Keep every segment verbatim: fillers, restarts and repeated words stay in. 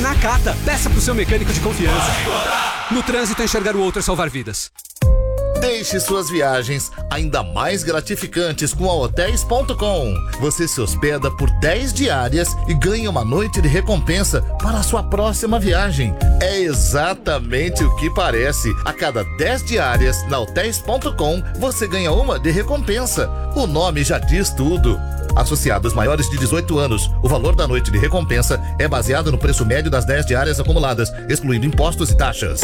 Nakata. Peça pro seu mecânico de confiança. No trânsito, enxergar o outro é salvar vidas. Deixe suas viagens ainda mais gratificantes com a hotéis ponto com. Você se hospeda por dez diárias e ganha uma noite de recompensa para a sua próxima viagem. É exatamente o que parece. A cada dez diárias na hotéis ponto com, você ganha uma de recompensa. O nome já diz tudo. Associados maiores de dezoito anos, o valor da noite de recompensa é baseado no preço médio das dez diárias acumuladas, excluindo impostos e taxas.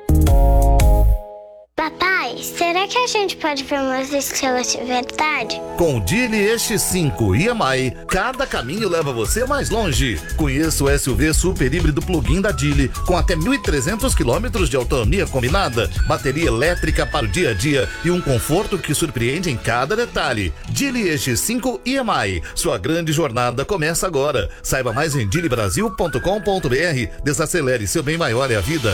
Papai, será que a gente pode ver umas estrelas de verdade? Com o Geely E X cinco e M I, cada caminho leva você mais longe. Conheça o S U V super híbrido plug-in da Geely, com até mil e trezentos quilômetros de autonomia combinada, bateria elétrica para o dia a dia e um conforto que surpreende em cada detalhe. Geely E X cinco e M I, sua grande jornada começa agora. Saiba mais em geely brasil ponto com ponto b r. Desacelere, seu bem maior é a vida.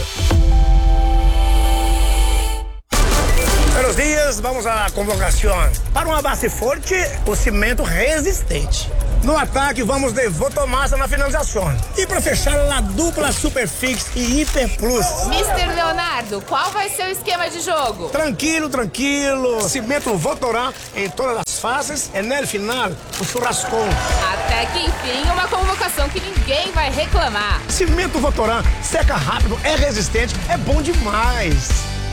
Buenos dias, vamos à convocação. Para uma base forte, o cimento resistente. No ataque, vamos de Votomassa na finalização. E para fechar, a dupla Superfix e Hiper Plus. mister Leonardo, qual vai ser o esquema de jogo? Tranquilo, tranquilo. Cimento Votorá em todas as fases e no final, o churrascão. Até que enfim, uma convocação que ninguém vai reclamar. Cimento Votorá seca rápido, é resistente, é bom demais.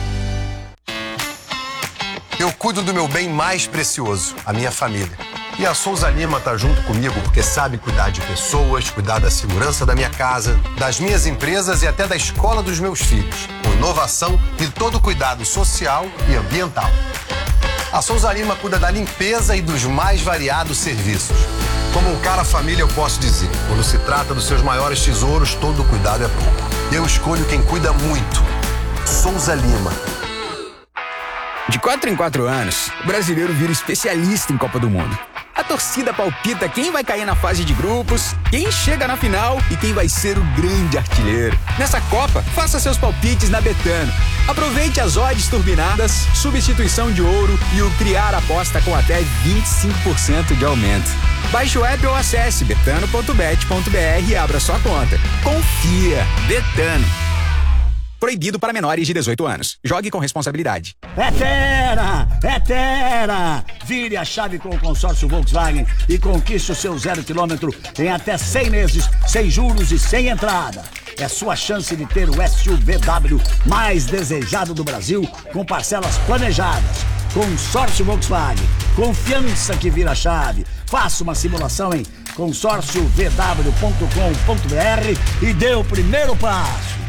Eu cuido do meu bem mais precioso, a minha família. E a Souza Lima tá junto comigo porque sabe cuidar de pessoas, cuidar da segurança da minha casa, das minhas empresas e até da escola dos meus filhos, com inovação e todo o cuidado social e ambiental. A Souza Lima cuida da limpeza e dos mais variados serviços. Como um cara família, eu posso dizer, quando se trata dos seus maiores tesouros, todo cuidado é pouco. Eu escolho quem cuida muito. Souza Lima. De quatro em quatro anos, o brasileiro vira especialista em Copa do Mundo. A torcida palpita quem vai cair na fase de grupos, quem chega na final e quem vai ser o grande artilheiro. Nessa Copa, faça seus palpites na Betano. Aproveite as odds turbinadas, substituição de ouro e o criar aposta com até vinte e cinco por cento de aumento. Baixe o app ou acesse betano ponto bet ponto b r e abra sua conta. Confia. Betano. Proibido para menores de dezoito anos. Jogue com responsabilidade. É Tera! É Tera! Vire a chave com o consórcio Volkswagen e conquiste o seu zero quilômetro em até cem meses, sem juros e sem entrada. É sua chance de ter o S U V W mais desejado do Brasil, com parcelas planejadas. Consórcio Volkswagen. Confiança que vira chave. Faça uma simulação em consórcio v w ponto com ponto b r e dê o primeiro passo.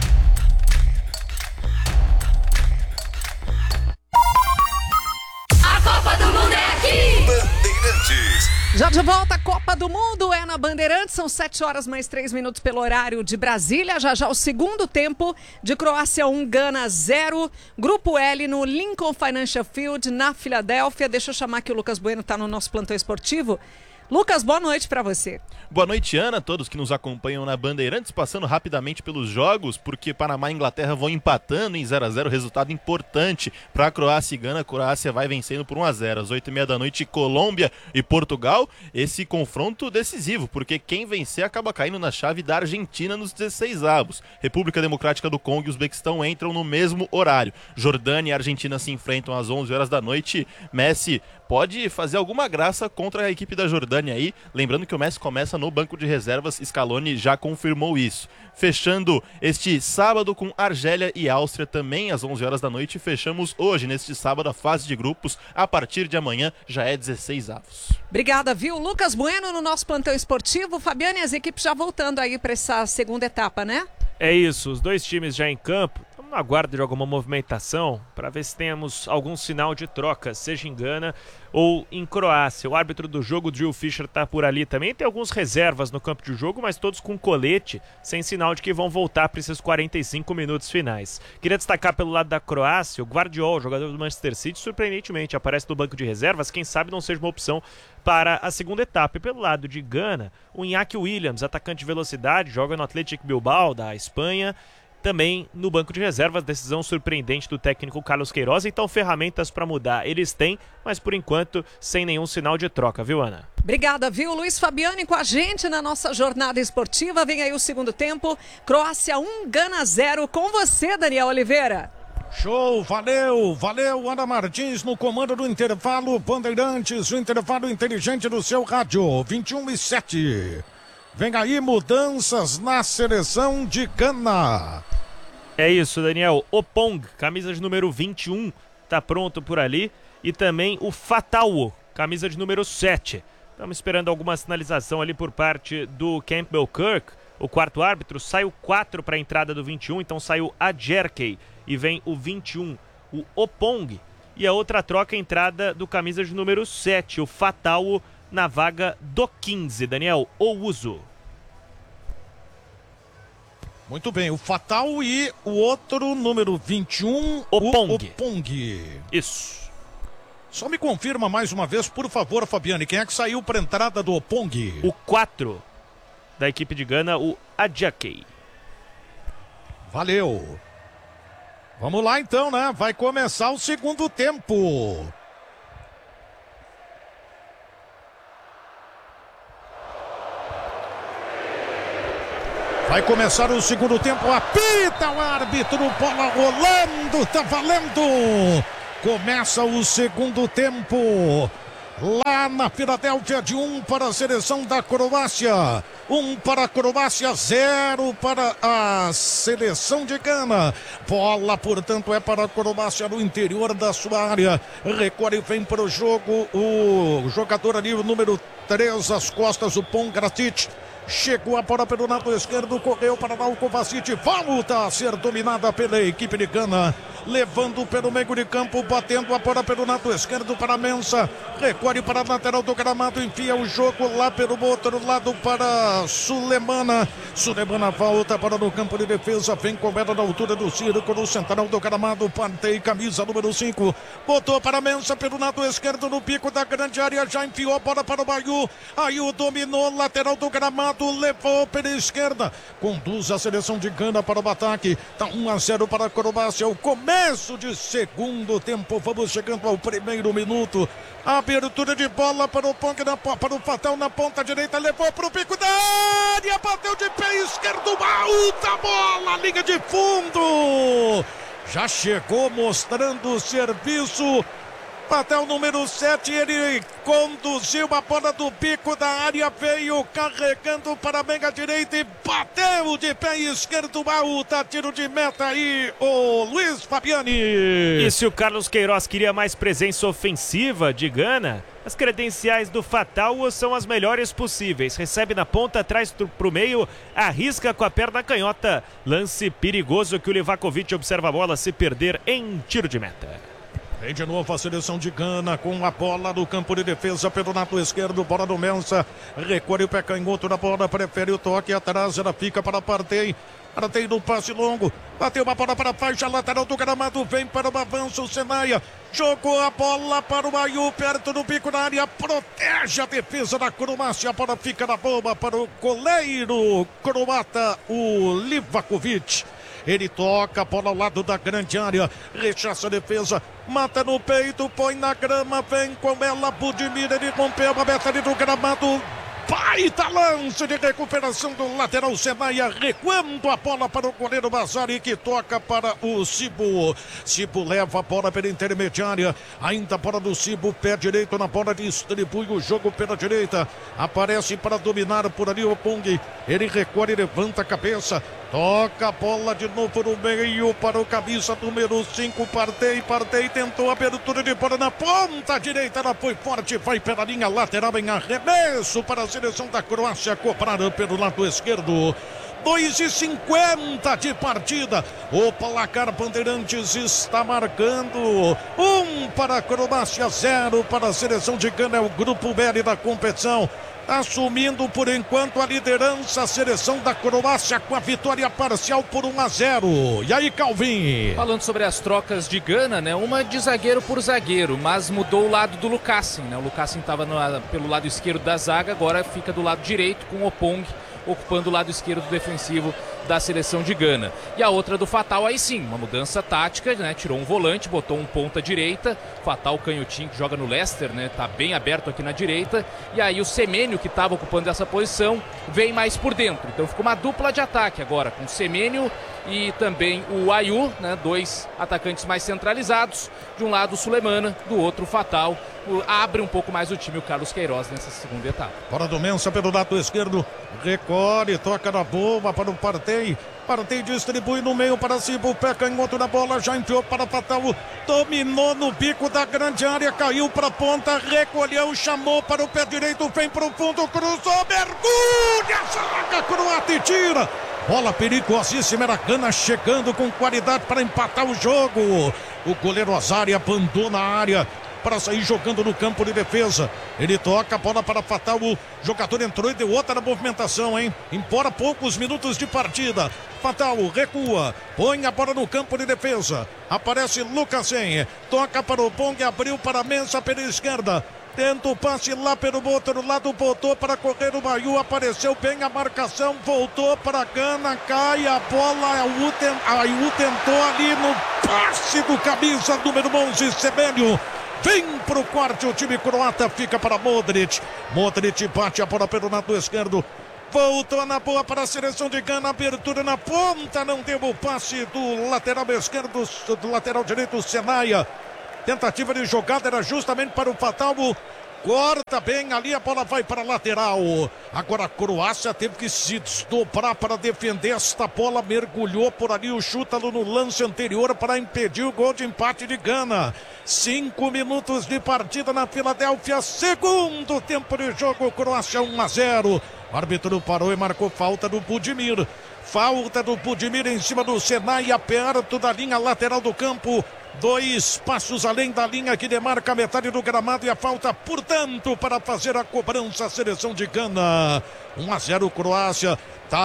Copa do Mundo é aqui! Bandeirantes. Já de volta, a Copa do Mundo é na Bandeirantes, são sete horas mais três minutos pelo horário de Brasília. Já já o segundo tempo de Croácia um, Gana zero. Grupo L no Lincoln Financial Field, na Filadélfia. Deixa eu chamar que o Lucas Bueno está no nosso plantão esportivo. Lucas, boa noite para você. Boa noite, Ana, todos que nos acompanham na Bandeirantes, passando rapidamente pelos jogos, porque Panamá e Inglaterra vão empatando em zero a zero, resultado importante para a Croácia e Gana. A Croácia vai vencendo por um a zero. Às oito e meia da noite, Colômbia e Portugal, esse confronto decisivo, porque quem vencer acaba caindo na chave da Argentina nos dezesseis avos. República Democrática do Congo e Uzbequistão entram no mesmo horário. Jordânia e Argentina se enfrentam às onze horas da noite. Messi pode fazer alguma graça contra a equipe da Jordânia aí, lembrando que o Messi começa no banco de reservas, Scaloni já confirmou isso. Fechando este sábado com Argélia e Áustria também às onze horas da noite, fechamos hoje, neste sábado, a fase de grupos, a partir de amanhã já é dezesseis avos. Obrigada, viu? Lucas Bueno no nosso plantão esportivo. Fabiane, as equipes já voltando aí para essa segunda etapa, né? É isso, os dois times já em campo. Estamos na guarda de alguma movimentação para ver se temos algum sinal de troca, seja em Gana ou em Croácia. O árbitro do jogo, Drew Fischer, está por ali também. Tem alguns reservas no campo de jogo, mas todos com colete, sem sinal de que vão voltar para esses quarenta e cinco minutos finais. Queria destacar pelo lado da Croácia, o Guardiol, jogador do Manchester City, surpreendentemente aparece no banco de reservas. Quem sabe não seja uma opção para a segunda etapa. E pelo lado de Gana, o Iñaki Williams, atacante de velocidade, joga no Athletic Bilbao da Espanha. também no banco de reservas, decisão surpreendente do técnico Carlos Queiroz. Então, ferramentas para mudar eles têm, mas por enquanto sem nenhum sinal de troca, viu, Ana? Obrigada, viu? Luiz Fabiani com a gente na nossa jornada esportiva. Vem aí o segundo tempo. Croácia um, Gana zero. Com você, Daniel Oliveira. Show, valeu, valeu, Ana Martins no comando do intervalo Bandeirantes, o intervalo inteligente do seu rádio, vinte e um e sete. Vem aí mudanças na seleção de Gana. É isso, Daniel. Opong, camisa de número vinte e um, tá pronto por ali. E também o Fatawo, camisa de número sete. Estamos esperando alguma sinalização ali por parte do Campbell Kirk, o quarto árbitro. Sai o quatro para a entrada do vinte e um, então saiu a Jerkey e vem o vinte e um, o Opong. E a outra troca, a entrada do camisa de número sete, o Fatawo, na vaga do quinze. Daniel, o uso. Muito bem, o Fatal e o outro, número vinte e um, Opong. o Opong. Isso. Só me confirma mais uma vez, por favor, Fabiane, quem é que saiu para a entrada do Opong? O quatro da equipe de Gana, o Adjakey. Valeu. Vamos lá então, né? Vai começar o segundo tempo. Vai começar o segundo tempo, apita o árbitro, bola rolando, tá valendo. Começa o segundo tempo, lá na Filadélfia, de um para a seleção da Croácia. Um para a Croácia, zero para a seleção de Gana. Bola, portanto, é para a Croácia no interior da sua área. Recorre e vem para o jogo o jogador ali, o número três, às costas, o Pongracic. Chegou a bola pelo lado esquerdo, correu para dar o Kovacic, volta a ser dominada pela equipe de Gana, levando pelo meio de campo, batendo a bola pelo lado esquerdo para Mensah, recolhe para a lateral do gramado, enfia o jogo lá pelo outro lado para Sulemana. Sulemana volta para no campo de defesa, vem com ela na altura do círculo central do gramado, Partey, camisa número cinco, botou para Mensah pelo lado esquerdo no pico da grande área, já enfiou a bola para o Bayu, aí o dominou, lateral do gramado, levou pela esquerda, conduz a seleção de Gana para o ataque, tá um a zero para a Croácia, o começo de segundo tempo, vamos chegando ao primeiro minuto, abertura de bola para o Pong, na, para o Fatal na ponta direita, levou para o pico da área, bateu de pé esquerdo, alta bola, linha de fundo, já chegou mostrando o serviço. Até o número sete, ele conduziu a bola do bico da área, veio carregando para a meia direita e bateu de pé esquerdo, alta, tiro de meta aí, o Luiz Fabiani. E se o Carlos Queiroz queria mais presença ofensiva de Gana, as credenciais do Fatal são as melhores possíveis. Recebe na ponta, traz para o meio, arrisca com a perna canhota. Lance perigoso que o Livakovic observa a bola se perder em tiro de meta. Vem de novo a seleção de Gana com a bola no campo de defesa pelo lado esquerdo, bola do Mensah, recolhe o pé canhoto da bola, prefere o toque atrás, ela fica para Partey, Partey no passe longo, bateu uma bola para a faixa lateral do gramado, vem para o avanço, Senaia, jogou a bola para o Bayu, perto do bico da área, protege a defesa da Croácia, a bola fica na bomba para o goleiro croata, o Livakovic. Ele toca a bola ao lado da grande área, rechaça a defesa, mata no peito, põe na grama, vem com ela, Budimir, ele rompeu a meta ali do gramado, baita lance de recuperação do lateral Senaia, recuando a bola para o goleiro Mazzari, que toca para o Cibo. Cibo leva a bola pela intermediária, ainda a bola do Cibo, pé direito na bola, distribui o jogo pela direita, aparece para dominar por ali o Pong, ele recolhe, levanta a cabeça, toca a bola de novo no meio para o camisa número cinco, Partey, Partey tentou a abertura de bola na ponta direita, ela foi forte, vai pela linha lateral em arremesso para a seleção da Croácia, cobrada pelo lado esquerdo. dois e cinquenta de partida, o placar Bandeirantes está marcando um para a Croácia, zero para a seleção de Gana, é o grupo B da competição. Assumindo por enquanto a liderança, a seleção da Croácia com a vitória parcial por um a zero. E aí, Calvin? Falando sobre as trocas de Gana, né? Uma de zagueiro por zagueiro, mas mudou o lado do Lucassen, né? O Lucassen estava pelo lado esquerdo da zaga, agora fica do lado direito com o Opong ocupando o lado esquerdo defensivo da seleção de Gana. E a outra do Fatal, aí sim, uma mudança tática, né? Tirou um volante, botou um ponta direita, Fatal canhotinho que joga no Leicester, né? Tá bem aberto aqui na direita, e aí o Semênio, que estava ocupando essa posição, vem mais por dentro. Então ficou uma dupla de ataque agora, com o Semênio e também o Ayu, né? Dois atacantes mais centralizados, de um lado o Sulemana, do outro o Fatal. O, abre um pouco mais o time o Carlos Queiroz nessa segunda etapa. Fora do Mensa pelo lado esquerdo, recolhe, toca na boa para o Partey. Partey distribui no meio para cima, o pé canhoto na bola, já enfiou para Fatal, dominou no bico da grande área, caiu para a ponta, recolheu, chamou para o pé direito, vem para o fundo, cruzou, mergulha, saca, croata e tira. Bola perigosíssima, era Gana chegando com qualidade para empatar o jogo. O goleiro Azari abandona a área para sair jogando no campo de defesa. Ele toca a bola para Fatal. O jogador entrou e deu outra movimentação, hein? Embora poucos minutos de partida. Fatal recua, põe a bola no campo de defesa. Aparece Lucasen, toca para o Bong, abriu para a Mensa pela esquerda. Tenta o passe lá pelo outro lado, voltou para correr o Ayu, apareceu bem a marcação, voltou para Gana, cai a bola, a Ayu tentou ali no passe do camisa número onze, Semênio. Vem pro corte, o time croata fica para Modric. Modric bate a bola pelo lado esquerdo. Voltou na boa para a seleção de Gana, abertura na ponta, não deu o passe do lateral esquerdo, do lateral direito, Senaia. Tentativa de jogada era justamente para o Fatal. Corta bem ali, a bola vai para a lateral. Agora a Croácia teve que se desdobrar para defender esta bola. Mergulhou por ali o Chútalo no lance anterior para impedir o gol de empate de Gana. Cinco minutos de partida na Filadélfia. Segundo tempo de jogo, Croácia um a zero. O árbitro parou e marcou falta do Budimir. Falta do Budimir em cima do Senaia, perto da linha lateral do campo. Dois passos além da linha que demarca a metade do gramado, e a falta, portanto, para fazer a cobrança a seleção de Gana. um a zero Croácia,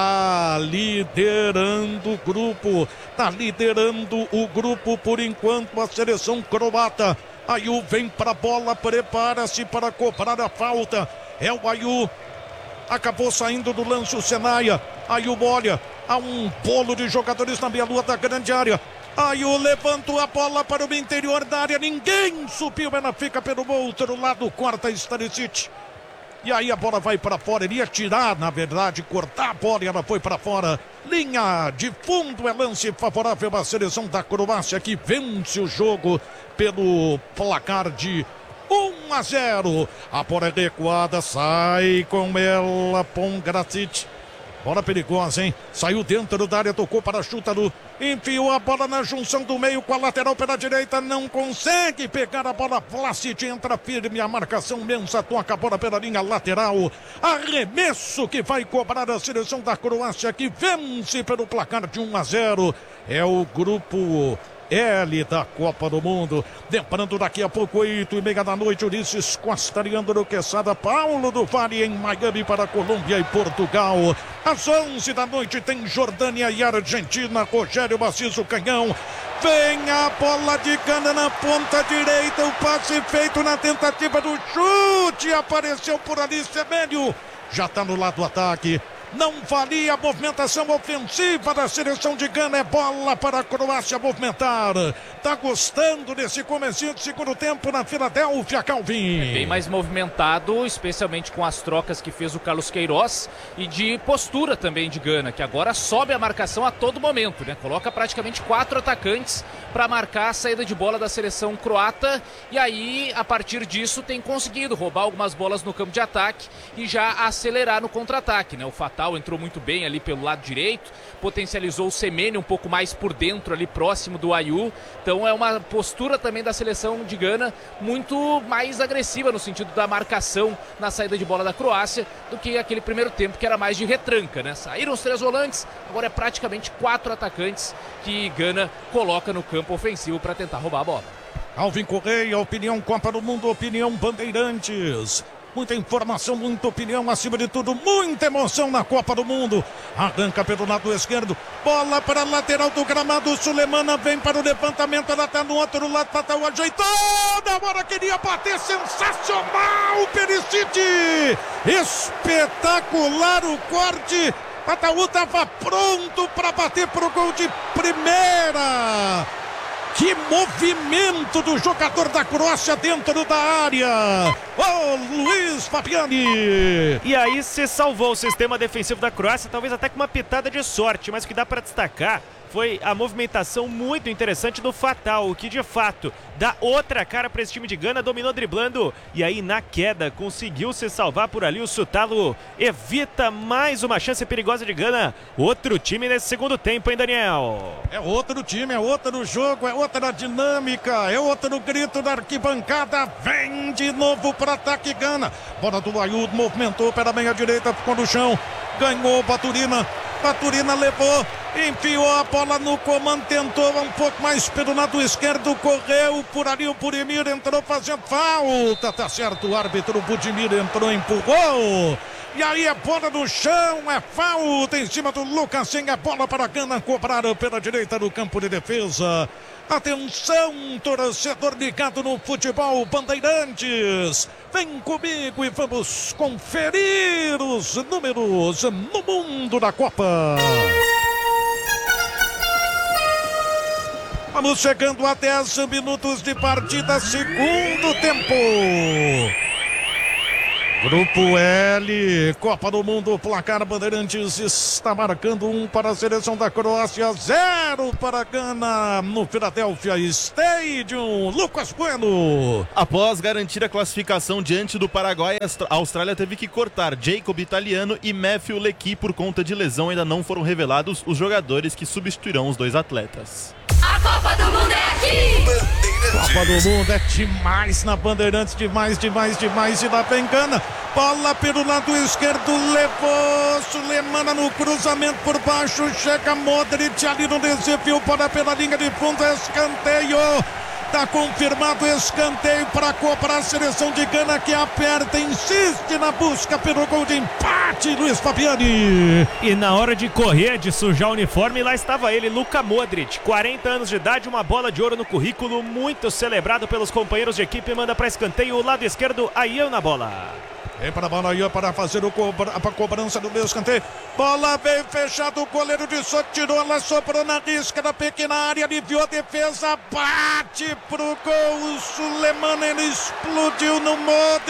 tá liderando o grupo, tá liderando o grupo por enquanto a seleção croata. Ayu vem para a bola, prepara-se para cobrar a falta. É o Ayu. Acabou saindo do lance o Senaia. Ayu olha, há um bolo de jogadores na meia-lua da grande área. Ayu levantou a bola para o interior da área, ninguém subiu, ela fica pelo outro lado, corta Stanisic. E aí a bola vai para fora, ele ia tirar, na verdade, cortar a bola e ela foi para fora. Linha de fundo, é lance favorável à seleção da Croácia, que vence o jogo pelo placar de um a zero. A bola é recuada, sai com ela Pongracic. Bola perigosa, hein? Saiu dentro da área, tocou para Chútalo. Enfiou a bola na junção do meio com a lateral pela direita. Não consegue pegar a bola. Vlasic entra firme. A marcação Mensa toca a bola pela linha lateral. Arremesso que vai cobrar a seleção da Croácia, que vence pelo placar de um a zero. É o grupo L da Copa do Mundo. Lembrando, daqui a pouco, oito e meia da noite, Ulisses Costa, Leandro Quesada, Paulo do Vale em Miami para Colômbia e Portugal. Às onze da noite tem Jordânia e Argentina. Rogério Maciço Canhão. Vem a bola de Gana na ponta direita. O passe feito na tentativa do chute. Apareceu por ali Semênio. Já está no lado do ataque. Não valia a movimentação ofensiva da seleção de Gana. É bola para a Croácia movimentar. Tá gostando desse comecinho de segundo tempo na Filadélfia, Calvin? É bem mais movimentado, especialmente com as trocas que fez o Carlos Queiroz e de postura também de Gana, que agora sobe a marcação a todo momento, né? Coloca praticamente quatro atacantes para marcar a saída de bola da seleção croata, e aí, a partir disso, tem conseguido roubar algumas bolas no campo de ataque e já acelerar no contra-ataque, né? O Fatal entrou muito bem ali pelo lado direito, potencializou o Semênio um pouco mais por dentro ali próximo do Ayu. Então é uma postura também da seleção de Gana muito mais agressiva no sentido da marcação na saída de bola da Croácia do que aquele primeiro tempo que era mais de retranca, né? Saíram os três volantes, agora é praticamente quatro atacantes que Gana coloca no campo ofensivo para tentar roubar a bola. Alvin Correia, opinião Copa do Mundo, opinião Bandeirantes. Muita informação, muita opinião, acima de tudo, muita emoção na Copa do Mundo. Arranca pelo lado esquerdo, bola para a lateral do gramado, Sulemana vem para o levantamento, ela está no outro lado, Fatal ajeitou, na hora queria bater, sensacional, Perisic, espetacular o corte, Ataú estava pronto para bater pro gol de primeira. Que movimento do jogador da Croácia dentro da área. Ô, Luiz Fabiani. E aí se salvou o sistema defensivo da Croácia, talvez até com uma pitada de sorte, mas o que dá para destacar foi a movimentação muito interessante do Fatal, que de fato dá outra cara para esse time de Gana, dominou driblando e aí na queda conseguiu se salvar por ali. O Sutalo evita mais uma chance perigosa de Gana. Outro time nesse segundo tempo, hein, Daniel? É outro time, é outro jogo, é outra dinâmica, é outro grito da arquibancada. Vem de novo para ataque Gana. Bola do Ailton, movimentou pela meia direita, ficou no chão, ganhou Baturina. Baturina levou, enfiou a bola no comando, tentou um pouco mais pelo lado esquerdo, correu por ali, o Budimir entrou fazendo falta, tá certo, o árbitro Budimir entrou, empurrou, e aí a bola no chão, é falta em cima do Lucas, sem a bola para Gana, cobrada pela direita do campo de defesa. Atenção, torcedor ligado no futebol Bandeirantes. Vem comigo e vamos conferir os números no mundo da Copa. Vamos chegando a dez minutos de partida, segundo tempo. Grupo L, Copa do Mundo, placar Bandeirantes está marcando um para a seleção da Croácia, zero para Gana no Philadelphia Stadium. Lucas Bueno. Após garantir a classificação diante do Paraguai, a Austrália teve que cortar Jacob Italiano e Matthew Leckie por conta de lesão. Ainda não foram revelados os jogadores que substituirão os dois atletas. A Copa do Mundo é aqui! Copa do Mundo é demais na Bandeirantes, demais, demais, demais. E lá vem Gana, bola pelo lado esquerdo, levou Sulemana no cruzamento por baixo, chega Modric ali no desvio, bola pela linha de fundo, escanteio. Tá confirmado escanteio para cobrar a seleção de Gana, que aperta, insiste na busca pelo gol de empate, Luiz Fabiani. E na hora de correr, de sujar o uniforme, lá estava ele, Luka Modric, quarenta anos de idade, uma bola de ouro no currículo, muito celebrado pelos companheiros de equipe, manda para escanteio, o lado esquerdo, Ayan na bola. Vem para a bola aí para fazer o cobra, a cobrança do escanteio. Bola bem fechada, o goleiro de Soto tirou, ela sobrou na risca da pequena área, aliviou a defesa, bate pro gol. O Sulemana, ele explodiu no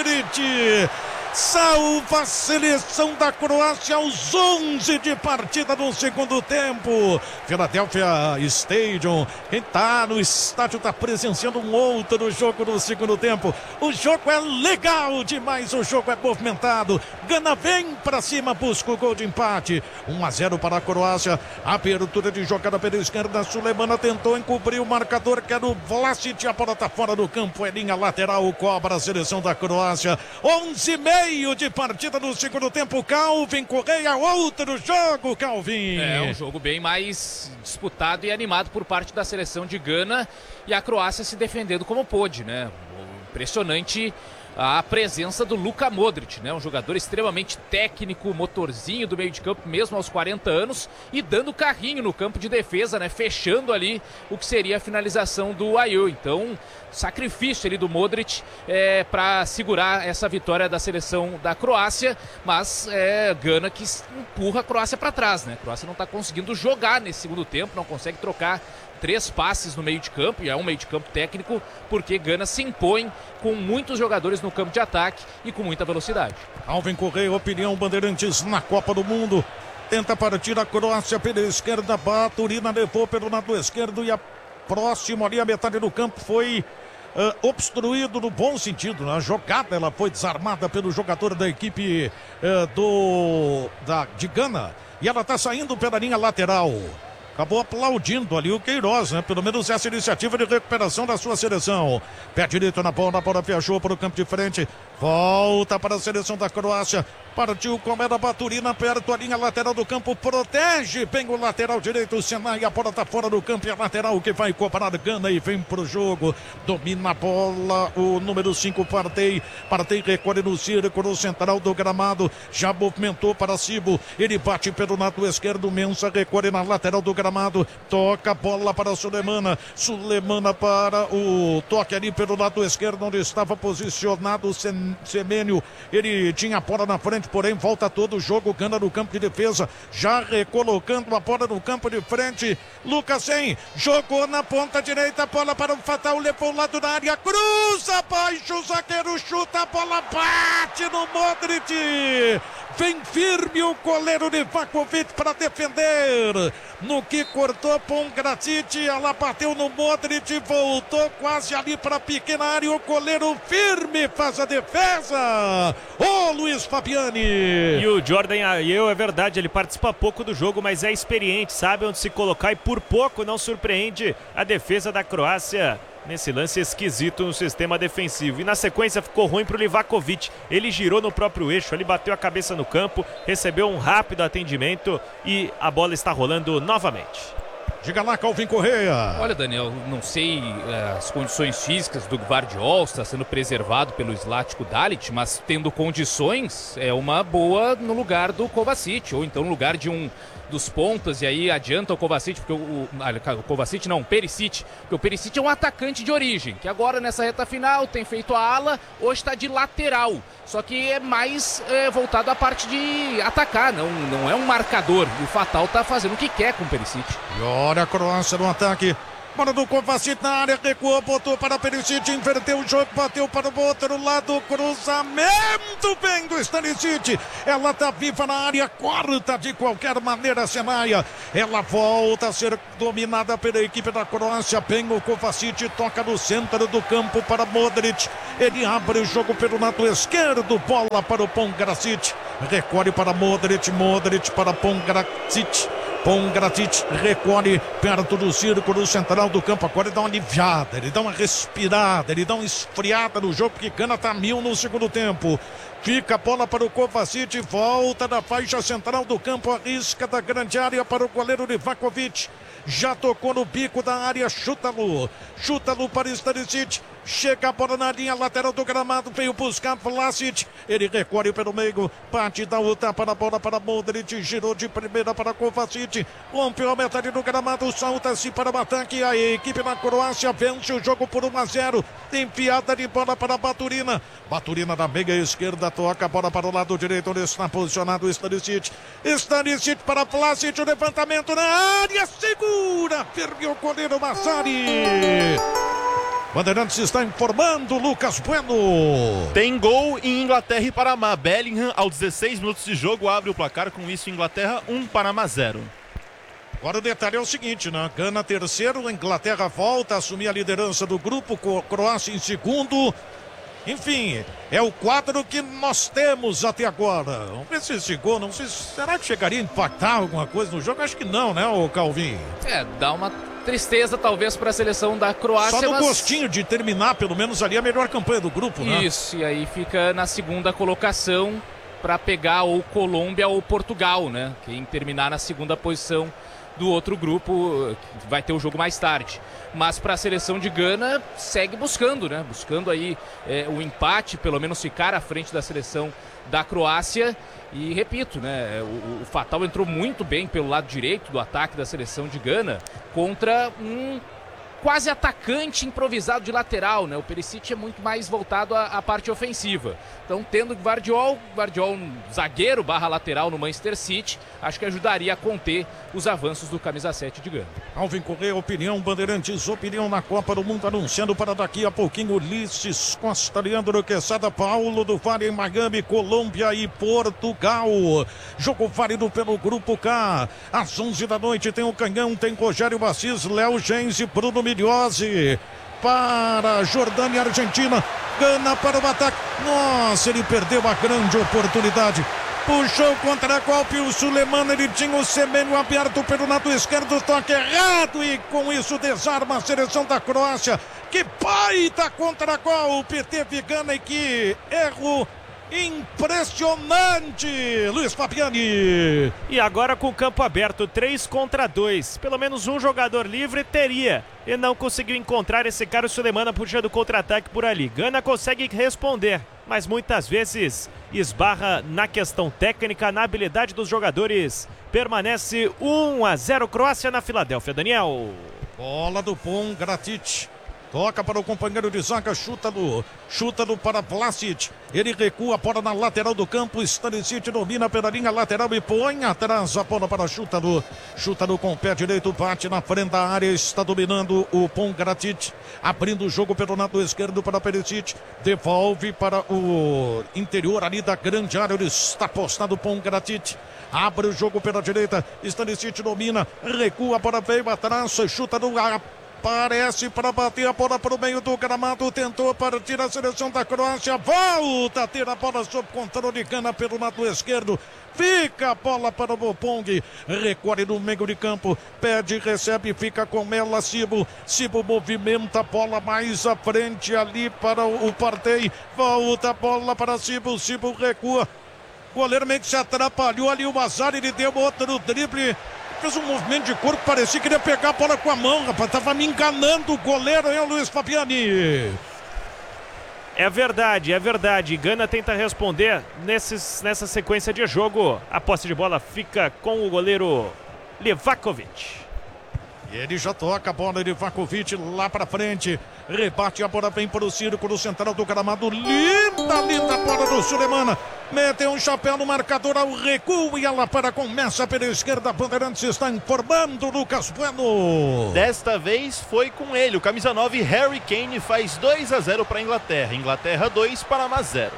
Modric. Salva a seleção da Croácia aos onze de partida no segundo tempo. Philadelphia Stadium. Quem tá no estádio tá presenciando um outro jogo no segundo tempo. O jogo é legal demais, o jogo é movimentado. Gana vem pra cima, busca o gol de empate. um a zero para a Croácia. Abertura de jogada pela esquerda. Sulemana tentou encobrir o marcador, que era o Vlasic. A bola tá fora do campo, é linha lateral, cobra a seleção da Croácia. onze e meio de partida no segundo tempo. Calvin Correia, outro jogo, Calvin. É um jogo bem mais disputado e animado por parte da seleção de Gana, e a Croácia se defendendo como pôde, né? Impressionante a presença do Luka Modric, né? Um jogador extremamente técnico, motorzinho do meio de campo, mesmo aos quarenta anos, e dando carrinho no campo de defesa, né? Fechando ali o que seria a finalização do Ayew. Então, sacrifício ali do Modric é, para segurar essa vitória da seleção da Croácia, mas é Gana que empurra a Croácia para trás, né? A Croácia não está conseguindo jogar nesse segundo tempo, não consegue trocar três passes no meio de campo, e é um meio de campo técnico, porque Gana se impõe com muitos jogadores no campo de ataque e com muita velocidade. Alvin Correia, opinião Bandeirantes na Copa do Mundo. Tenta partir a Croácia pela esquerda, Baturina levou pelo lado esquerdo, e a próxima ali, a metade do campo foi uh, obstruído no bom sentido, né? A jogada ela foi desarmada pelo jogador da equipe uh, do, da, de Gana, e ela está saindo pela linha lateral. Acabou aplaudindo ali o Queiroz, né? Pelo menos essa iniciativa de recuperação da sua seleção. Pé direito na bola, a bola viajou para o campo de frente. Volta para a seleção da Croácia. Partiu com a Baturina perto a linha lateral do campo. Protege bem o lateral direito. O Senai, a bola está fora do campo. E a lateral que vai cobrar Gana e vem para o jogo. Domina a bola o número cinco, Partey. Partey recolhe no círculo central do gramado. Já movimentou para Cibo. Ele bate pelo lado esquerdo. Mensa recolhe na lateral do gramado. gramado. Toca a bola para a Sulemana. Sulemana para o toque ali pelo lado esquerdo, onde estava posicionado o Semênio. Ele tinha a bola na frente, porém volta todo o jogo. Gana no campo de defesa. Já recolocando a bola no campo de frente. Lucas Sen jogou na ponta direita. A bola para o Fatal. Levou o lado da área. Cruza abaixo. O zagueiro chuta. A bola bate no Modric. Vem firme o goleiro Livakovic para defender. No que cortou Pongracic, ela bateu no Modric, voltou quase ali para a pequena área. O goleiro firme faz a defesa. Ô Luiz Fabiani. E o Jordan Ayew, é verdade, ele participa pouco do jogo, mas é experiente, sabe onde se colocar e por pouco não surpreende a defesa da Croácia nesse lance esquisito no sistema defensivo. E na sequência ficou ruim para o Livakovic. Ele girou no próprio eixo, ele bateu a cabeça no campo, recebeu um rápido atendimento e a bola está rolando novamente. Diga lá, Calvin Correia. Olha, Daniel, não sei uh, as condições físicas do Gvardiol, está sendo preservado pelo Zlatko Dalic, mas tendo condições, é uma boa no lugar do Kovacic, ou então no lugar de um dos pontas, e aí adianta o Kovacic, porque o, o, o Kovacic não, o Perisic, porque o Perisic é um atacante de origem, que agora nessa reta final tem feito a ala, hoje está de lateral, só que é mais é, voltado à parte de atacar, não, não é um marcador, e o Fatal está fazendo o que quer com o Perisic. E olha a Croácia no ataque. Bola do Kovacic na área, recuou, botou para Perisic, inverteu o jogo, bateu para o outro lado, cruzamento bem do Stanisic. Ela tá viva na área, corta de qualquer maneira a Semaia. Ela volta a ser dominada pela equipe da Croácia. Bem o Kovacic, toca no centro do campo para Modric. Ele abre o jogo pelo lado esquerdo, bola para o Pongracic. Recolhe para Modric, Modric para Pongracic. Pongracic recolhe perto do círculo central do campo. Agora ele dá uma aliviada, ele dá uma respirada, ele dá uma esfriada no jogo, porque Gana tá mil no segundo tempo. Fica a bola para o Kovacic, volta da faixa central do campo, arrisca da grande área para o goleiro Livakovic. Já tocou no bico da área, chuta-lo, chuta-lo para Stanisic. Chega a bola na linha lateral do gramado, veio buscar Vlasic. Ele recolhe pelo meio, bate, dá o tapa na bola para Modric, girou de primeira para Kovacic, rompeu a metade do gramado, salta-se para o ataque. A equipe da Croácia vence o jogo por um a zero. Enfiada de bola para Baturina. Baturina da meia esquerda, toca a bola para o lado direito, onde está posicionado o Stanisic. Stanisic para Vlasic, o levantamento na área, segura, firme o goleiro Massari. Bandeirantes está informando, Lucas Bueno. Tem gol em Inglaterra e Panamá. Bellingham, aos dezesseis minutos de jogo, abre o placar. Com isso, Inglaterra um, Panamá zero. Agora o detalhe é o seguinte, né? Gana terceiro, Inglaterra volta a assumir a liderança do grupo, Croácia em segundo. Enfim, é o quadro que nós temos até agora. Vamos ver se esse gol, não sei, será que chegaria a impactar alguma coisa no jogo? Acho que não, né, o Calvin? É, dá uma tristeza talvez para a seleção da Croácia. Só no mas... gostinho de terminar pelo menos ali a melhor campanha do grupo, né? Isso, e aí fica na segunda colocação para pegar ou Colômbia ou Portugal, né? Quem terminar na segunda posição do outro grupo vai ter o jogo mais tarde. Mas para a seleção de Gana segue buscando, né? Buscando aí é, o empate, pelo menos ficar à frente da seleção da Croácia. E repito, né? O, o Fatal entrou muito bem pelo lado direito do ataque da seleção de Gana contra um quase atacante improvisado de lateral, né? O Perisic é muito mais voltado à, à parte ofensiva. Então, tendo Gvardiol, Gvardiol um zagueiro barra lateral no Manchester City, acho que ajudaria a conter os avanços do camisa sete de Gana. Alvin Correia, opinião, Bandeirantes, opinião na Copa do Mundo, anunciando para daqui a pouquinho Ulisses Costa, Leandro Quesada, Paulo do Vale em Miami, Colômbia e Portugal. Jogo válido pelo Grupo K. Às onze da noite tem o Canhão, tem Rogério Assis, Léo Gens e Bruno Miliose. Para Jordânia e Argentina. Gana para o ataque. Nossa, ele perdeu a grande oportunidade. Puxou contra golpe o Sulemana, ele tinha o Semênio aberto pelo lado esquerdo, toque errado e com isso desarma a seleção da Croácia. Que baita contra-golpe teve Gana e que erro impressionante, Luiz Fabiani. E agora com o campo aberto, três contra dois. Pelo menos um jogador livre teria. E não conseguiu encontrar esse cara, o Sulemana puxando contra-ataque por ali. Gana consegue responder. mas muitas vezes esbarra na questão técnica, na habilidade dos jogadores. Permanece um a zero Croácia na Filadélfia, Daniel. Bola do Pongracic. Toca para o companheiro de zaga, chuta-no, chuta-no para Vlasic. Ele recua a bola na lateral do campo. Stanisic domina pela linha lateral e põe atrás a bola para chuta-no. Chuta-no com o pé direito, bate na frente da área. Está dominando o Pongracic. Abrindo o jogo pelo lado esquerdo para Perisic. Devolve para o interior ali da grande área. Ele está postado o Pongracic. Abre o jogo pela direita. Stanisic domina, recua, a bola veio atrás, chuta no ar. Parece para bater a bola para o meio do gramado. Tentou partir a seleção da Croácia. Volta a ter a bola sob controle. Gana pelo lado esquerdo. Fica a bola para o Bopong. Recorre no meio de campo. Pede, recebe, fica com ela. Cibo. Cibo movimenta a bola mais à frente ali para o Partey. Volta a bola para Cibo. Cibo recua. O goleiro meio que se atrapalhou ali. O Azar, ele deu outro drible. Fez um movimento de corpo, parecia que queria pegar a bola com a mão, rapaz. Tava me enganando o goleiro, é o Luiz Fabiani. É verdade, é verdade. Gana tenta responder nesses, nessa sequência de jogo. A posse de bola fica com o goleiro Livakovic. Ele já toca a bola de Livakovic lá pra frente. Rebate a bola, vem para o círculo central do gramado. Linda, linda bola do Sulemana. Meteu um chapéu no marcador ao recuo e ela para, começa pela esquerda. Bandeirantes está informando Lucas Bueno. Desta vez foi com ele. O camisa nove, Harry Kane, faz dois a zero para a Inglaterra. Inglaterra dois, Panamá zero.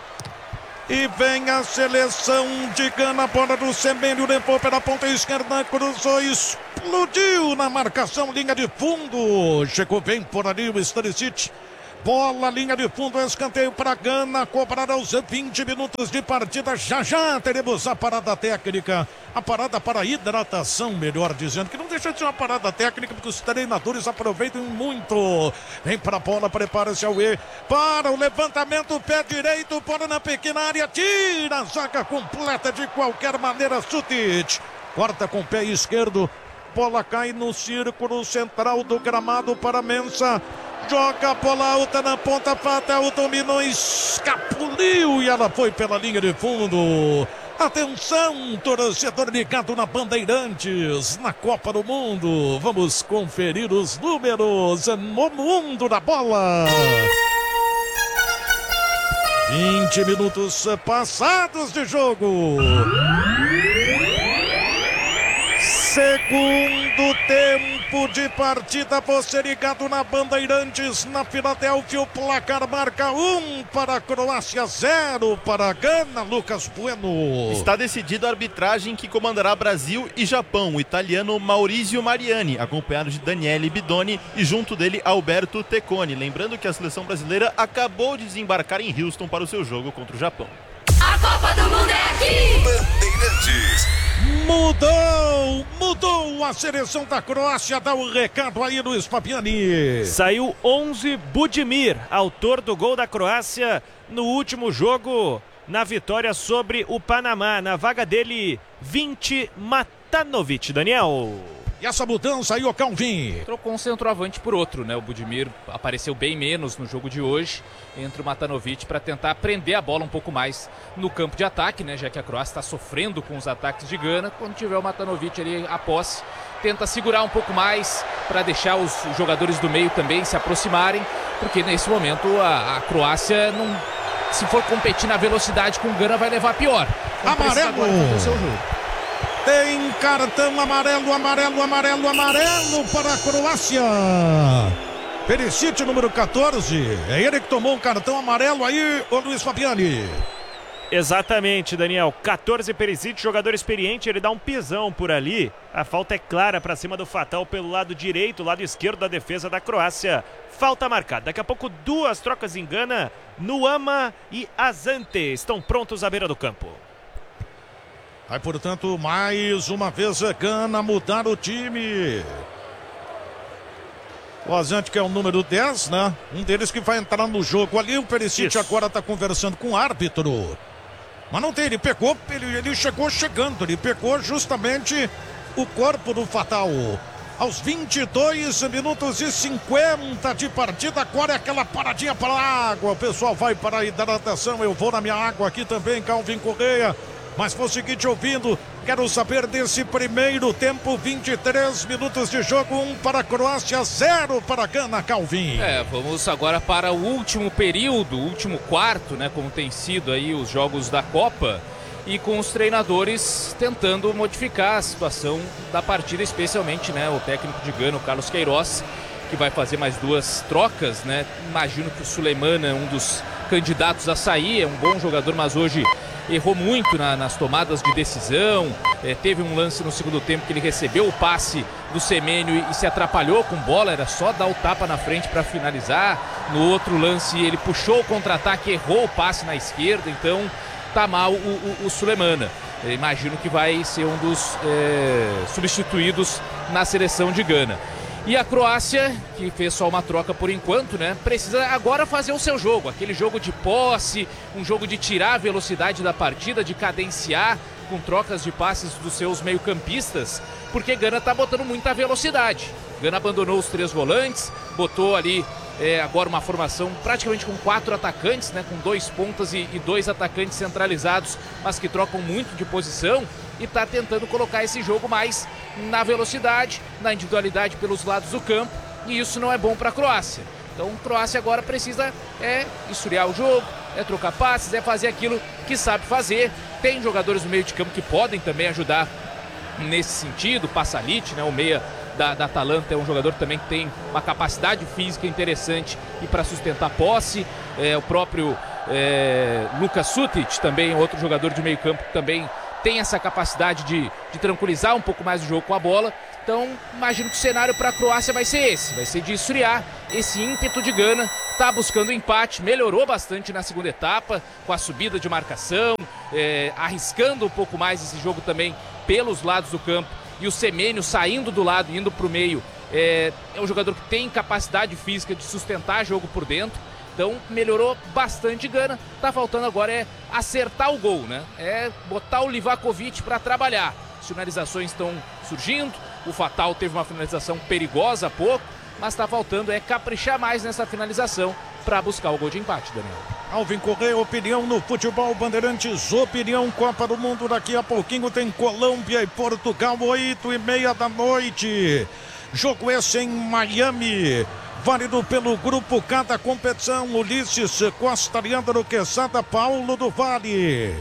E vem a seleção de Gana, bola do Semenyo, levou pela ponta esquerda, cruzou, explodiu na marcação, linha de fundo. Chegou bem por ali o Stanisic. Bola, linha de fundo, escanteio para Gana, cobrar aos vinte minutos de partida. Já já teremos a parada técnica, a parada para hidratação, melhor dizendo, que não deixa de ser uma parada técnica, porque os treinadores aproveitam muito. Vem para a bola, prepara-se ao E, para o levantamento, pé direito, bola na pequena área, tira a zaga completa de qualquer maneira, Sutic. Corta com o pé esquerdo, bola cai no círculo central do gramado para Mensah. Joga a bola alta na ponta fatal, dominou, escapuliu e ela foi pela linha de fundo. Atenção, torcedor ligado na Bandeirantes, na Copa do Mundo. Vamos conferir os números no mundo da bola. vinte minutos passados de jogo. Segundo tempo de partida, você ligado na Bandeirantes, na Filadélfia, o placar marca um para a Croácia, zero para a Gana, Lucas Bueno. Está decidida a arbitragem que comandará Brasil e Japão, o italiano Maurizio Mariani, acompanhado de Daniele Bidoni e junto dele Alberto Tecconi. Lembrando que a seleção brasileira acabou de desembarcar em Houston para o seu jogo contra o Japão. A Copa do Mundo é aqui! Bandeirantes. Mudou, mudou a seleção da Croácia, dá o um recado aí, Luiz Fabiani. Saiu onze, Budimir, autor do gol da Croácia no último jogo, na vitória sobre o Panamá. Na vaga dele, vinte, Matanovic, Daniel. E essa mudança aí, o Calvin. Trocou um centroavante por outro, né? O Budimir apareceu bem menos no jogo de hoje. Entra o Matanovic para tentar prender a bola um pouco mais no campo de ataque, né? Já que a Croácia está sofrendo com os ataques de Gana. Quando tiver o Matanovic ali a posse, tenta segurar um pouco mais para deixar os jogadores do meio também se aproximarem. Porque nesse momento a, a Croácia, não, se for competir na velocidade com o Gana, vai levar pior. Então, amarelo! Tem cartão amarelo, amarelo, amarelo, amarelo para a Croácia. Perisic, número quatorze. É ele que tomou um cartão amarelo aí, o Luiz Fabiani. Exatamente, Daniel. quatorze, Perisic, jogador experiente, ele dá um pisão por ali. A falta é clara para cima do Fatal pelo lado direito, lado esquerdo da defesa da Croácia. Falta marcada. Daqui a pouco duas trocas em Gana. Nuama e Azante estão prontos à beira do campo. Vai, portanto, mais uma vez Gana mudar o time. O Azante, que é o número dez, né? Um deles que vai entrar no jogo ali. O Perisic Isso. agora está conversando com o árbitro. Mas não tem, ele pegou, ele, ele chegou chegando. Ele pegou justamente o corpo do Fatal. aos vinte e dois minutos e cinquenta de partida. Agora é aquela paradinha para a água. O pessoal vai para a hidratação. Eu vou na minha água aqui também, Calvin Correia. Mas vou seguir te ouvindo. Quero saber desse primeiro tempo. vinte e três minutos de jogo. um para a Croácia, zero para a Gana, Calvin. É, vamos agora para o último período, o último quarto, né? Como tem sido aí os jogos da Copa. E com os treinadores tentando modificar a situação da partida, especialmente, né, o técnico de Gana, o Carlos Queiroz, que vai fazer mais duas trocas, né? Imagino que o Suleimana é um dos candidatos a sair, é um bom jogador, mas hoje errou muito na, nas tomadas de decisão. É, teve um lance no segundo tempo que ele recebeu o passe do Semênio e, e se atrapalhou com bola, era só dar o tapa na frente para finalizar. No outro lance ele puxou o contra-ataque, errou o passe na esquerda, então tá mal o, o, o Suleimana. Eu imagino que vai ser um dos é, substituídos na seleção de Gana. E a Croácia, que fez só uma troca por enquanto, né? Precisa agora fazer o seu jogo. Aquele jogo de posse, um jogo de tirar a velocidade da partida, de cadenciar com trocas de passes dos seus meio-campistas, porque Gana tá botando muita velocidade. Gana abandonou os três volantes, botou ali é, agora uma formação praticamente com quatro atacantes, né? Com dois pontas e, e dois atacantes centralizados, mas que trocam muito de posição. E está tentando colocar esse jogo mais na velocidade, na individualidade pelos lados do campo, e isso não é bom para a Croácia. Então a Croácia agora precisa é esfriar o jogo, é trocar passes, é fazer aquilo que sabe fazer. Tem jogadores no meio de campo que podem também ajudar nesse sentido. Pasalic, né, o meia da, da Atalanta, é um jogador também que tem uma capacidade física interessante e para sustentar posse. É, o próprio é, Luka Sutic, também outro jogador de meio campo que também tem essa capacidade de, de tranquilizar um pouco mais o jogo com a bola. Então, imagino que o cenário para a Croácia vai ser esse. Vai ser de esfriar esse ímpeto de Gana. Está buscando empate, melhorou bastante na segunda etapa, com a subida de marcação, é, arriscando um pouco mais esse jogo também pelos lados do campo. E o Semênio saindo do lado e indo para o meio. É, é um jogador que tem capacidade física de sustentar jogo por dentro. Então melhorou bastante Gana. Tá faltando agora é acertar o gol, né? É botar o Livakovic para trabalhar. As finalizações estão surgindo. O Fatal teve uma finalização perigosa há pouco, mas tá faltando é caprichar mais nessa finalização para buscar o gol de empate, Daniel. Alvin Correia, opinião no futebol Bandeirantes, opinião Copa do Mundo. Daqui a pouquinho tem Colômbia e Portugal, oito e meia da noite. Jogo esse em Miami. Válido pelo grupo K da competição. Ulisses Costa, Leandro Quesada, Paulo do Vale.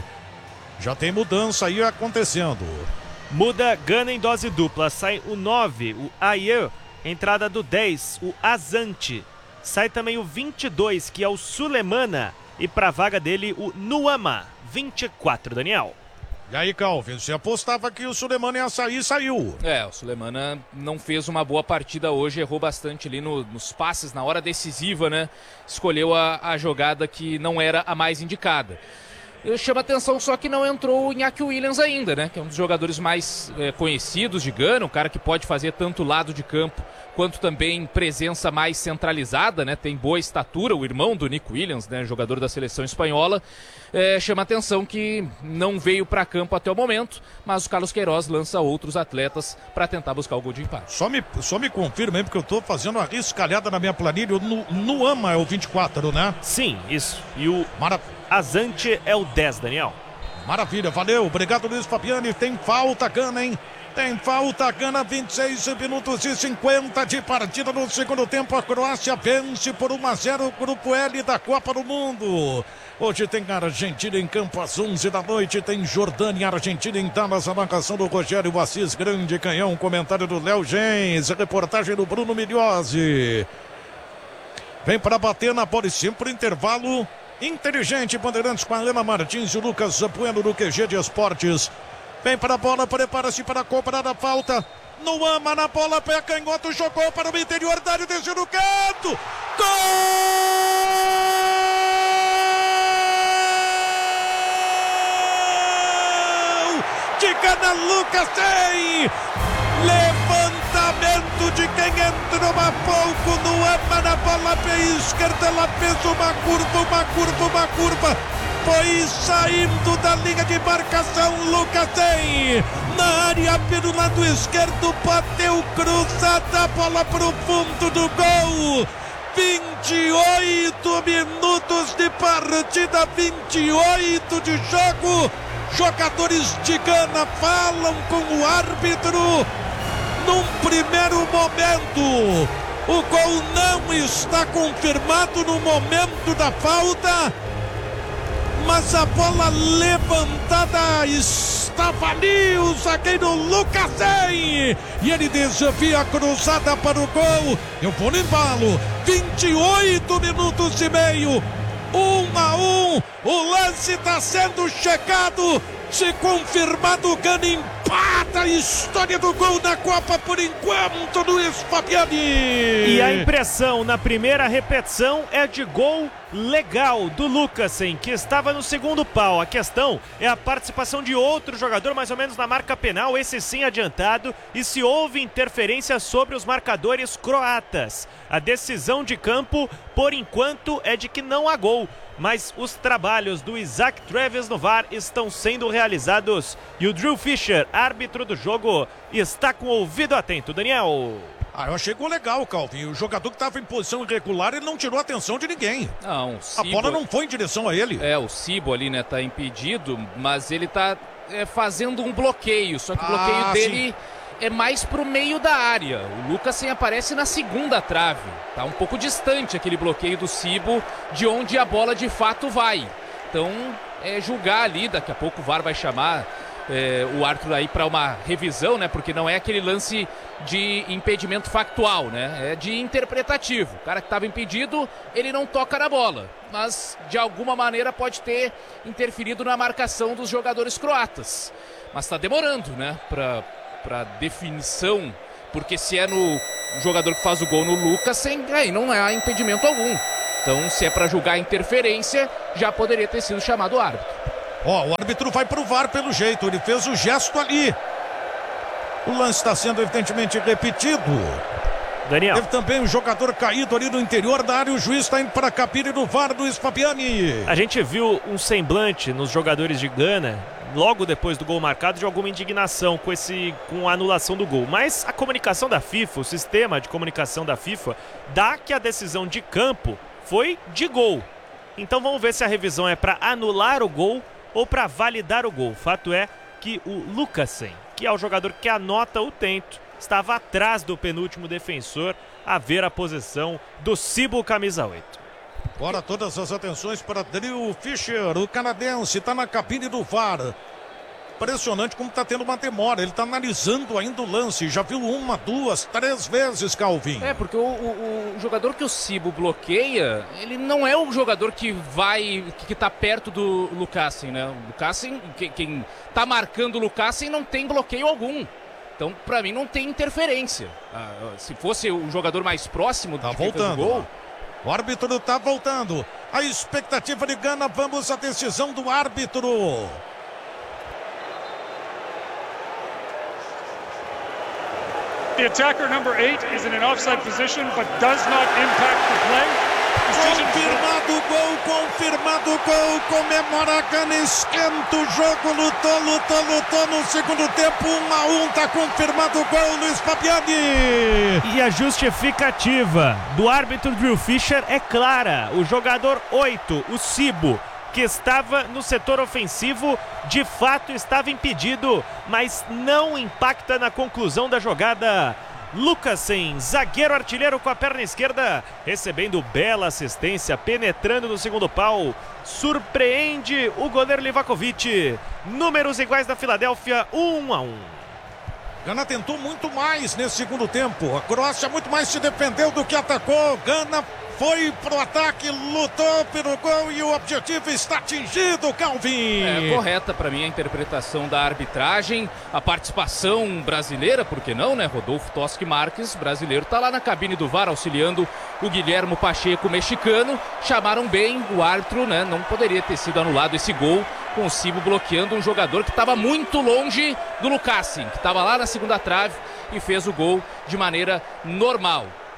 Já tem mudança aí acontecendo. Muda Gana em dose dupla. Sai o nove, o Ayer. Entrada do dez, o Azante. Sai também o vinte e dois, que é o Sulemana. E para a vaga dele, o Nuama, vinte e quatro, Daniel. E aí, Calvin, você apostava que o Sulemana ia sair, saiu. É, o Sulemana não fez uma boa partida hoje, errou bastante ali no, nos passes, na hora decisiva, né? Escolheu a, a jogada que não era a mais indicada. Chama atenção só que não entrou o Iñaki Williams ainda, né? Que é um dos jogadores mais é, conhecidos de Gana, um cara que pode fazer tanto lado de campo quanto também presença mais centralizada, né? Tem boa estatura, o irmão do Nico Williams, né? Jogador da seleção espanhola. É, chama atenção que não veio para campo até o momento, mas o Carlos Queiroz lança outros atletas para tentar buscar o gol de empate. Só me, só me confirma aí, porque eu tô fazendo uma riscalhada na minha planilha. No, Nuama é o vinte e quatro, né? Sim, isso. E o Mara... Azante é o dez, Daniel. Maravilha, valeu. Obrigado, Luiz Fabiani. Tem falta, Gana, hein? Tem falta, Gana, vinte e seis minutos e cinquenta de partida no segundo tempo. A Croácia vence por um a zero o Grupo L da Copa do Mundo. Hoje tem Argentina em campo às onze da noite. Tem Jordânia e Argentina em Dallas. A marcação do Rogério Assis, grande canhão. Comentário do Léo Gens. Reportagem do Bruno Migliozzi. Vem para bater na bola e sempre intervalo. Inteligente, Bandeirantes com a Ana Martins e o Lucas Bueno do Q G de Esportes. Vem para a bola, prepara-se para cobrar a falta. Nuama na bola, pé canhoto, jogou para o interior da área, desceu no canto. Gol! De Gana, Lucas tem! Levantamento de quem entrou há pouco. Nuama na bola, pé esquerda, ela fez uma curva, uma curva, uma curva. Foi saindo da linha de marcação, Lucas tem. na área pelo lado esquerdo, bateu cruzada, bola pro fundo do gol. vinte e oito minutos de partida, vinte e oito de jogo. Jogadores de Gana falam com o árbitro. Num primeiro momento, o gol não está confirmado no momento da falta, mas a bola levantada estava ali, o zagueiro Lucasen, e ele desvia a cruzada para o gol. Eu vou no embalo, vinte e oito minutos e meio, um a um, o lance está sendo checado. Se confirmado, o Gana empata a história do gol na Copa por enquanto, Luiz Fabiani. E a impressão na primeira repetição é de gol legal do Lucasen, que estava no segundo pau. A questão é a participação de outro jogador mais ou menos na marca penal, esse sim adiantado, e se houve interferência sobre os marcadores croatas. A decisão de campo, por enquanto, é de que não há gol, mas os trabalhos do Isaac Treves no V A R estão sendo realizados e o Drew Fischer, árbitro do jogo, está com o ouvido atento. Daniel. Ah, eu achei gol legal, Calvin. O jogador que estava em posição irregular, ele não tirou a atenção de ninguém. Não, Cibo... A bola não foi em direção a ele. É, o Cibo ali, né, tá impedido, mas ele tá é, fazendo um bloqueio, só que o bloqueio ah, dele... Sim. É mais pro meio da área. O Lucasen aparece na segunda trave. Tá um pouco distante aquele bloqueio do Cibo de onde a bola de fato vai. Então, é julgar ali, daqui a pouco o V A R vai chamar é, o árbitro aí para uma revisão, né? Porque não é aquele lance de impedimento factual, né? É de interpretativo. O cara que estava impedido, ele não toca na bola, mas de alguma maneira pode ter interferido na marcação dos jogadores croatas. Mas tá demorando, né? Pra... para definição, porque se é no jogador que faz o gol no Lucasen, aí não há impedimento algum. Então, se é para julgar a interferência, já poderia ter sido chamado o árbitro. Ó, o árbitro vai pro V A R pelo jeito, ele fez o gesto ali. O lance está sendo evidentemente repetido. Daniel. Teve também um jogador caído ali no interior da área, o juiz está indo para a cabine do V A R, Luiz Fabiani. A gente viu um semblante nos jogadores de Gana, logo depois do gol marcado, de alguma indignação com, esse, com a anulação do gol. Mas a comunicação da FIFA, o sistema de comunicação da FIFA, dá que a decisão de campo foi de gol. Então vamos ver se a revisão é para anular o gol ou para validar o gol. O fato é que o Lucasen, que é o jogador que anota o tento, estava atrás do penúltimo defensor, a ver a posição do Cibo, camisa oito. Agora todas as atenções para Drew Fischer, o canadense, está na cabine do V A R. Impressionante como está tendo uma demora, ele está analisando ainda o lance, já viu uma, duas, três vezes, Calvin. É, porque o, o, o jogador que o Cibo bloqueia, ele não é o jogador que vai, que está perto do Lucasen, né? O Lucasen, que, quem está marcando o Lucasen não tem bloqueio algum. Então, para mim, não tem interferência. Ah, se fosse o jogador mais próximo tá de quem fez o gol... O árbitro está voltando. A expectativa de Gana, vamos à decisão do árbitro. The attacker number eight is in an offside position but does not impact the play. Confirmado o gol, confirmado o gol, comemora a Gana, esquenta o jogo, lutou, lutou, lutou no segundo tempo, um a um, tá confirmado o gol, Luiz Fabiani. E a justificativa do árbitro Drew Fischer é clara, o jogador oito, o Cibo, que estava no setor ofensivo, de fato estava impedido, mas não impacta na conclusão da jogada. Lucasen, zagueiro artilheiro com a perna esquerda, recebendo bela assistência, penetrando no segundo pau, surpreende o goleiro Livakovic. Números iguais da Filadélfia, um a um. Gana tentou muito mais nesse segundo tempo, a Croácia muito mais se defendeu do que atacou. Gana foi pro ataque, lutou pelo gol e o objetivo está atingido, Calvin. É correta para mim a interpretação da arbitragem, a participação brasileira, por que não, né? Rodolfo Toschi Marques, brasileiro, tá lá na cabine do V A R auxiliando o Guilhermo Pacheco, mexicano. Chamaram bem o árbitro, né? Não poderia ter sido anulado esse gol com o Cibo bloqueando um jogador que estava muito longe do Lucasen, que estava lá na segunda trave e fez o gol de maneira normal.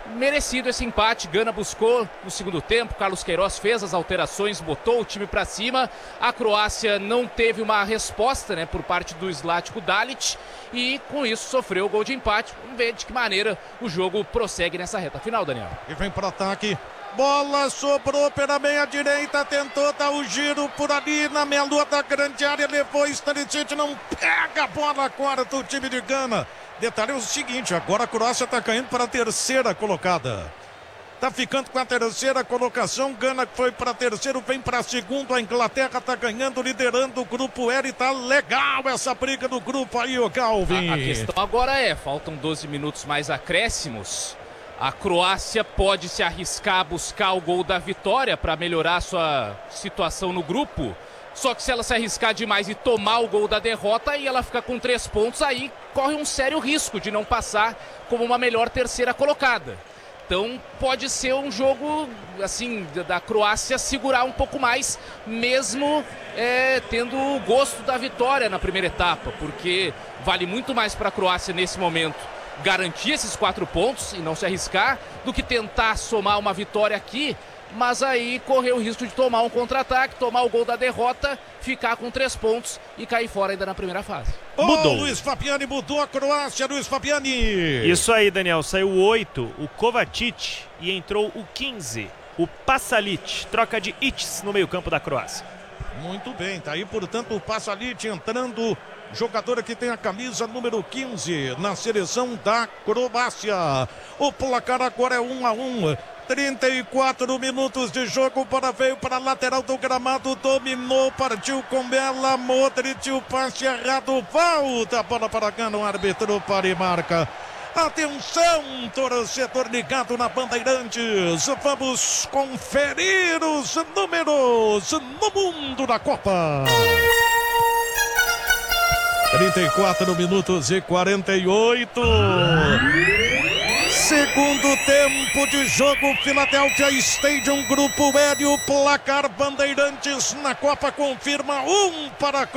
merecido esse empate. Gana buscou no segundo tempo, Carlos Queiroz fez as alterações, botou o time para cima. A Croácia não teve uma resposta, né, por parte do Zlatko Dalic e com isso sofreu o gol de empate. Vamos ver de que maneira o jogo prossegue nessa reta final, Daniel. E vem para ataque. Bola sobrou pela meia direita, tentou dar o giro por ali na meia lua da grande área, levou Stanisic, não pega a bola agora do time de Gana. Detalhe é o seguinte, agora a Croácia está caindo para a terceira colocada. Está ficando com a terceira colocação, Gana foi para terceiro, vem para segundo, a Inglaterra está ganhando, liderando o grupo L, tá legal essa briga do grupo aí, o Calvin. A, a questão agora é, faltam doze minutos mais acréscimos. A Croácia pode se arriscar a buscar o gol da vitória para melhorar sua situação no grupo. Só que se ela se arriscar demais e tomar o gol da derrota, aí ela fica com três pontos, aí corre um sério risco de não passar como uma melhor terceira colocada. Então pode ser um jogo assim da Croácia segurar um pouco mais, mesmo é, tendo o gosto da vitória na primeira etapa, porque vale muito mais para a Croácia nesse momento garantir esses quatro pontos e não se arriscar, do que tentar somar uma vitória aqui, mas aí correr o risco de tomar um contra-ataque, tomar o gol da derrota, ficar com três pontos e cair fora ainda na primeira fase. Mudou. Oh, Luiz Fabiani mudou a Croácia, Luiz Fabiani. Isso aí, Daniel, saiu o oito, o Kovacic, e entrou o quinze, o Pasalic, troca de Itz no meio-campo da Croácia. Muito bem, tá aí, portanto, o Pasalic entrando, jogadora que tem a camisa número quinze na seleção da Croácia. O placar agora é um a um. trinta e quatro minutos de jogo, para veio para a lateral do gramado, dominou, partiu com ela, Modric, o passe errado, volta a bola para Gana, o árbitro para e marca. Atenção, torcedor ligado na Bandeirantes, vamos conferir os números no mundo da Copa. trinta e quatro minutos e quarenta e oito. Segundo tempo de jogo, Philadelphia Stadium, Grupo L, placar Bandeirantes na Copa confirma um para a